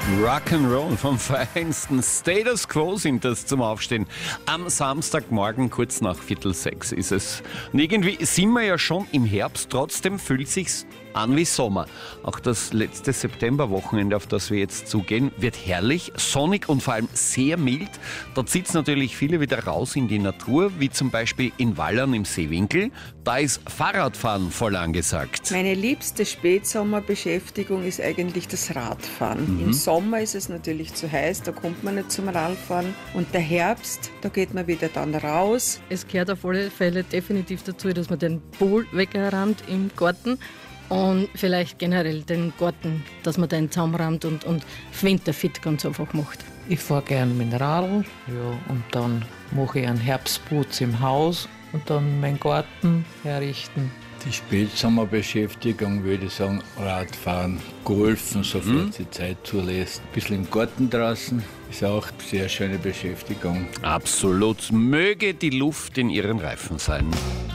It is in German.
Rock'n'Roll vom Feinsten. Status Quo sind das zum Aufstehen. Am Samstagmorgen kurz nach 5:45 ist es. Und irgendwie sind wir ja schon im Herbst, trotzdem fühlt sich's an wie Sommer. Auch das letzte Septemberwochenende, auf das wir jetzt zugehen, wird herrlich, sonnig und vor allem sehr mild. Da zieht's natürlich viele wieder raus in die Natur, wie zum Beispiel in Wallern im Seewinkel. Da ist Fahrradfahren voll angesagt. Meine liebste Spätsommerbeschäftigung ist eigentlich das Radfahren. Im Sommer ist es natürlich zu heiß, da kommt man nicht zum Radfahren. Und der Herbst, da geht man wieder dann raus. Es gehört auf alle Fälle definitiv dazu, dass man den Pool wegrammt im Garten und vielleicht generell den Garten, dass man den zusammenrammt und winterfit ganz einfach macht. Ich fahre gern mit dem Radl, ja, und dann mache ich einen Herbstputz im Haus und dann meinen Garten herrichten. Die Spätsommerbeschäftigung würde ich sagen, Radfahren, Golfen, sofern die Zeit zulässt. Ein bisschen im Garten draußen ist auch eine sehr schöne Beschäftigung. Absolut. Möge die Luft in ihren Reifen sein.